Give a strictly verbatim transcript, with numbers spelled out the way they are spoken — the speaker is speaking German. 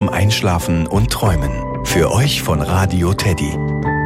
zum Einschlafen und Träumen. Für euch von Radio Teddy.